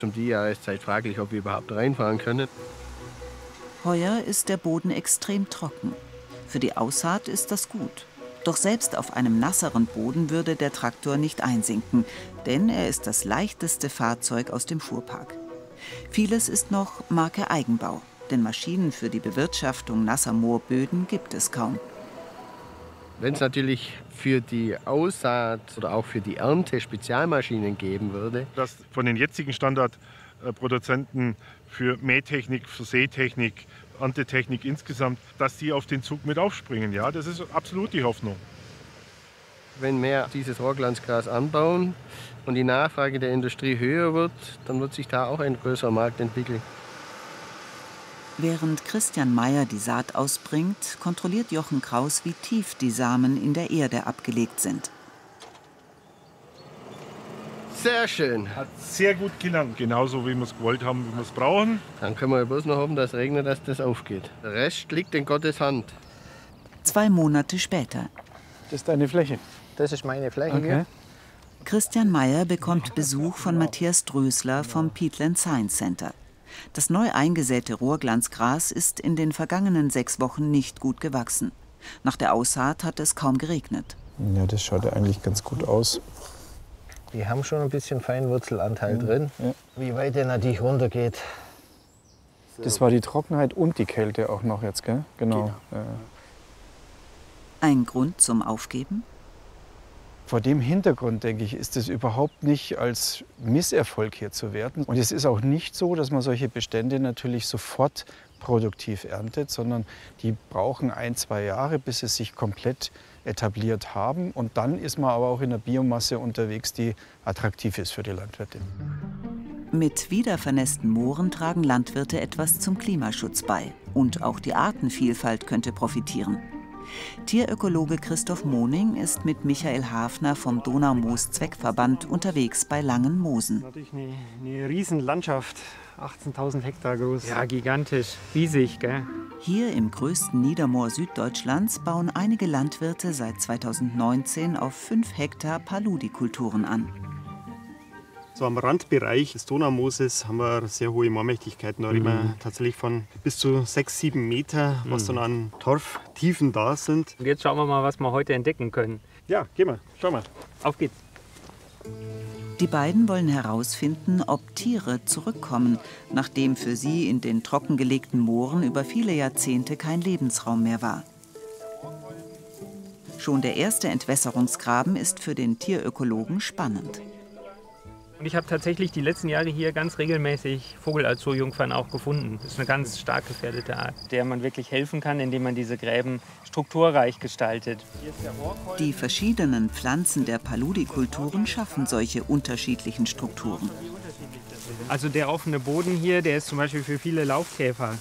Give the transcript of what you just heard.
Um die Jahreszeit fraglich, ob wir überhaupt reinfahren können. Heuer ist der Boden extrem trocken. Für die Aussaat ist das gut. Doch selbst auf einem nasseren Boden würde der Traktor nicht einsinken, denn er ist das leichteste Fahrzeug aus dem Fuhrpark. Vieles ist noch Marke Eigenbau, denn Maschinen für die Bewirtschaftung nasser Moorböden gibt es kaum. Wenn es natürlich für die Aussaat oder auch für die Ernte Spezialmaschinen geben würde. Dass von den jetzigen Standardproduzenten für Mähtechnik, für Sätechnik, Erntetechnik insgesamt, dass die auf den Zug mit aufspringen. Ja, das ist absolut die Hoffnung. Wenn mehr dieses Rohrglanzgras anbauen und die Nachfrage der Industrie höher wird, dann wird sich da auch ein größerer Markt entwickeln. Während Christian Meyer die Saat ausbringt, kontrolliert Jochen Kraus, wie tief die Samen in der Erde abgelegt sind. Sehr schön. Hat sehr gut gelangt. Genauso wie wir es gewollt haben, wie wir es brauchen. Dann können wir bloß noch hoffen, dass es regnet, dass das aufgeht. Der Rest liegt in Gottes Hand. 2 Monate später. Das ist deine Fläche? Das ist meine Fläche. Okay. Christian Meyer bekommt Besuch von Matthias Drösler vom Peatland Science Center. Das neu eingesäte Rohrglanzgras ist in den vergangenen 6 Wochen nicht gut gewachsen. Nach der Aussaat hat es kaum geregnet. Ja, das schaut ja eigentlich ganz gut aus. Die haben schon ein bisschen Feinwurzelanteil drin. Ja. Wie weit der natürlich runtergeht. Das war die Trockenheit und die Kälte auch noch jetzt, gell? Genau. Ja. Ein Grund zum Aufgeben? Vor dem Hintergrund, denke ich, ist es überhaupt nicht als Misserfolg hier zu werten. Und es ist auch nicht so, dass man solche Bestände natürlich sofort produktiv erntet, sondern die brauchen 1, 2 Jahre, bis sie sich komplett etabliert haben. Und dann ist man aber auch in einer Biomasse unterwegs, die attraktiv ist für die Landwirte. Mit wiedervernässten Mooren tragen Landwirte etwas zum Klimaschutz bei. Und auch die Artenvielfalt könnte profitieren. Tierökologe Christoph Moning ist mit Michael Hafner vom Donaumoos-Zweckverband unterwegs bei Langenmoosen. Natürlich eine Riesenlandschaft, 18.000 Hektar groß. Ja, gigantisch, riesig, gell? Hier im größten Niedermoor Süddeutschlands bauen einige Landwirte seit 2019 auf 5 Hektar Paludikulturen an. So am Randbereich des Donaumooses haben wir sehr hohe Moormächtigkeiten. Da reden wir tatsächlich von bis zu 6, 7 Meter, was dann an Torftiefen da sind. Und jetzt schauen wir mal, was wir heute entdecken können. Ja, gehen wir, schauen wir. Auf geht's. Die beiden wollen herausfinden, ob Tiere zurückkommen, nachdem für sie in den trockengelegten Mooren über viele Jahrzehnte kein Lebensraum mehr war. Schon der erste Entwässerungsgraben ist für den Tierökologen spannend. Und ich habe tatsächlich die letzten Jahre hier ganz regelmäßig Vogelalzurjungfern auch gefunden. Das ist eine ganz stark gefährdete Art, der man wirklich helfen kann, indem man diese Gräben strukturreich gestaltet. Die verschiedenen Pflanzen der Paludikulturen schaffen solche unterschiedlichen Strukturen. Also der offene Boden hier, der ist zum Beispiel für viele Laufkäfer